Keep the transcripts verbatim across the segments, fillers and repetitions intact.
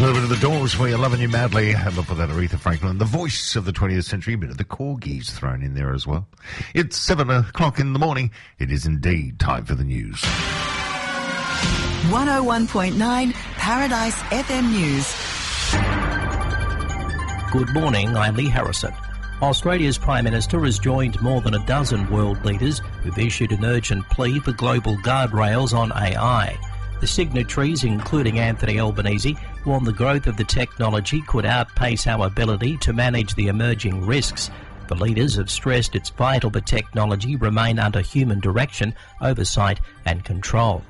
A little bit of the Doors for you, loving you madly. And before that, Aretha Franklin, the voice of the twentieth century, a bit of the Corgis thrown in there as well. It's seven o'clock in the morning. It is indeed time for the news. one oh one point nine Paradise F M News. Good morning, I'm Lee Harrison. Australia's Prime Minister has joined more than a dozen world leaders who've issued an urgent plea for global guardrails on A I. The signatories, including Anthony Albanese, warn the growth of the technology could outpace our ability to manage the emerging risks. The leaders have stressed it's vital the technology remain under human direction, oversight and control.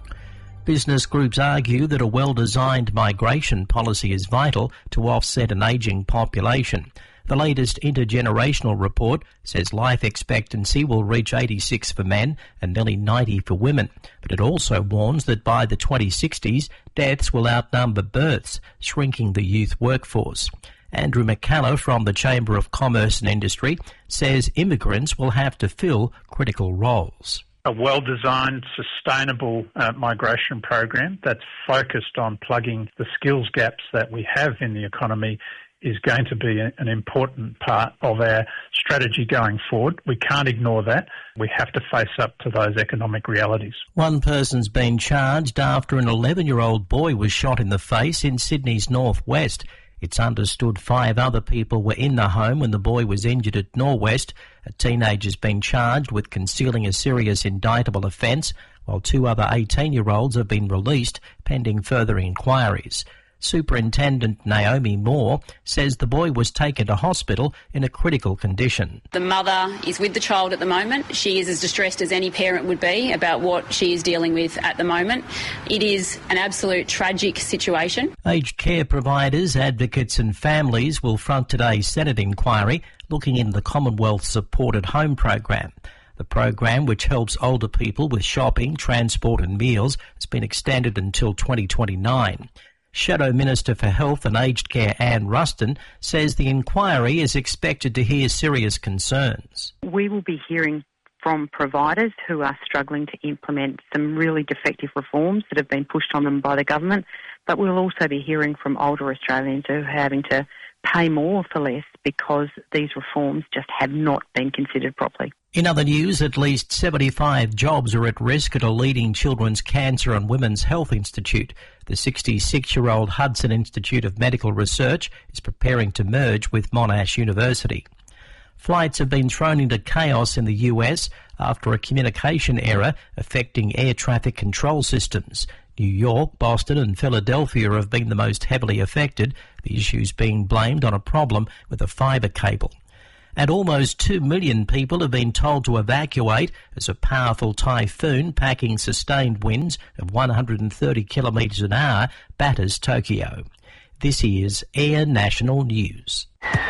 Business groups argue that a well-designed migration policy is vital to offset an ageing population. The latest intergenerational report says life expectancy will reach eighty-six for men and nearly ninety for women. But it also warns that by the twenty sixties, deaths will outnumber births, shrinking the youth workforce. Andrew McCullough from the Chamber of Commerce and Industry says immigrants will have to fill critical roles. A well-designed, sustainable uh, migration program that's focused on plugging the skills gaps that we have in the economy is going to be an important part of our strategy going forward. We can't ignore that. We have to face up to those economic realities. One person's been charged after an eleven-year-old boy was shot in the face in Sydney's northwest. It's understood five other people were in the home when the boy was injured at Norwest. A teenager's been charged with concealing a serious indictable offence, while two other eighteen-year-olds have been released pending further inquiries. Superintendent Naomi Moore says the boy was taken to hospital in a critical condition. The mother is with the child at the moment. She is as distressed as any parent would be about what she is dealing with at the moment. It is an absolute tragic situation. Aged care providers, advocates and families will front today's Senate inquiry looking into the Commonwealth-supported home program. The program, which helps older people with shopping, transport and meals, has been extended until twenty twenty-nine. Shadow Minister for Health and Aged Care Anne Ruston says the inquiry is expected to hear serious concerns. We will be hearing from providers who are struggling to implement some really defective reforms that have been pushed on them by the government, but we'll also be hearing from older Australians who are having to pay more for less because these reforms just have not been considered properly. In other news, at least seventy-five jobs are at risk at a leading children's cancer and women's health institute. The sixty-six-year-old Hudson Institute of Medical Research is preparing to merge with Monash University. Flights have been thrown into chaos in the U S after a communication error affecting air traffic control systems. New York, Boston and Philadelphia have been the most heavily affected, the issues being blamed on a problem with a fibre cable. And almost two million people have been told to evacuate as a powerful typhoon packing sustained winds of one hundred thirty kilometres an hour batters Tokyo. This is Air National News.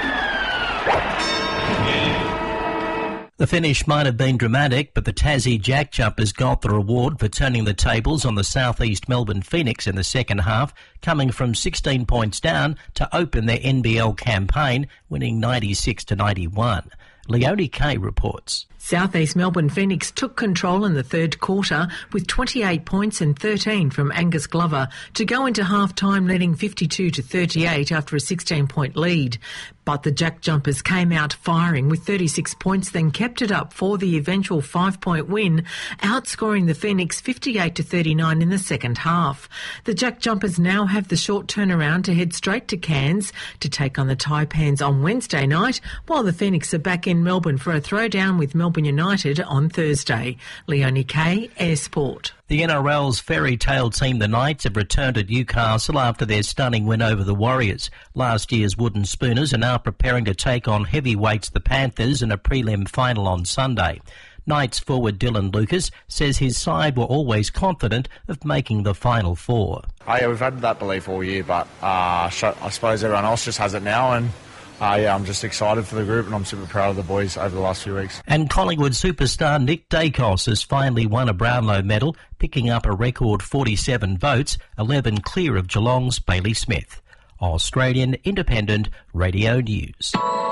The finish might have been dramatic, but the Tassie Jack Jumpers got the reward for turning the tables on the southeast Melbourne Phoenix in the second half, coming from sixteen points down to open their N B L campaign, winning ninety-six to ninety-one. Leonie Kay reports. Southeast Melbourne Phoenix took control in the third quarter with twenty-eight points and thirteen from Angus Glover to go into half-time leading fifty-two to thirty-eight after a sixteen-point lead. But the Jack Jumpers came out firing with thirty-six points, then kept it up for the eventual five-point win, outscoring the Phoenix fifty-eight to thirty-nine in the second half. The Jack Jumpers now have the short turnaround to head straight to Cairns to take on the Taipans on Wednesday night, while the Phoenix are back in Melbourne for a throwdown with Melbourne United on Thursday. Leonie Kay, Air Sport. The N R L's fairy tale team, the Knights, have returned to Newcastle after their stunning win over the Warriors. Last year's Wooden Spooners are now preparing to take on heavyweights the Panthers in a prelim final on Sunday. Knights forward Dylan Lucas says his side were always confident of making the Final Four. Oh, yeah, we've had that belief all year, but uh, I suppose everyone else just has it now, and Uh, yeah, I'm just excited for the group and I'm super proud of the boys over the last few weeks. And Collingwood superstar Nick Dacos has finally won a Brownlow medal, picking up a record forty-seven votes, eleven clear of Geelong's Bailey Smith. Australian Independent Radio News.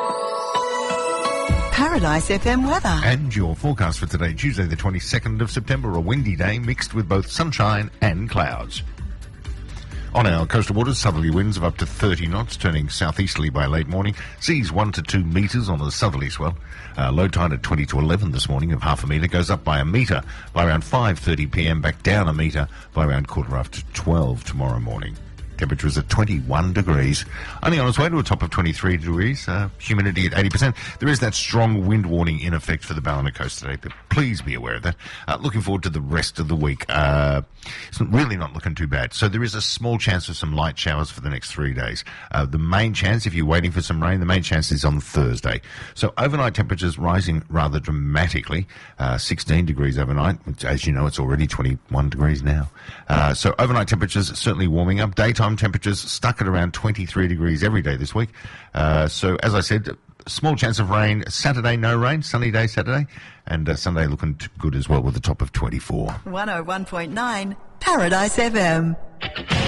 Paradise F M weather. And your forecast for today, Tuesday the twenty-second of September, a windy day mixed with both sunshine and clouds. On our coastal waters, southerly winds of up to thirty knots, turning southeasterly by late morning. Seas one to two metres on the southerly swell. Uh, low tide at twenty to eleven this morning of half a metre. Goes up by a metre by around five thirty p m, back down a metre by around quarter after twelve tomorrow morning. Temperature is at twenty-one degrees. Only on its way to a top of twenty-three degrees. Uh, humidity at eighty percent. There is that strong wind warning in effect for the Ballina coast today, but please be aware of that. Uh, looking forward to the rest of the week. Uh, it's really not looking too bad. So there is a small chance of some light showers for the next three days. Uh, the main chance, if you're waiting for some rain, the main chance is on Thursday. So overnight temperatures rising rather dramatically. Uh, sixteen degrees overnight. Which, as you know, it's already twenty-one degrees now. Uh, so overnight temperatures certainly warming up. Daytime temperatures stuck at around twenty-three degrees every day this week. Uh, so, as I said, small chance of rain. Saturday, no rain. Sunny day Saturday. And uh, Sunday looking t- good as well with a top of twenty-four. one oh one point nine Paradise F M.